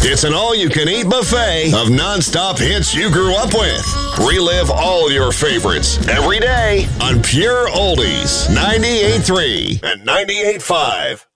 It's an all-you-can-eat buffet of nonstop hits you grew up with. Relive all your favorites every day on Pure Oldies 98.3 and 98.5.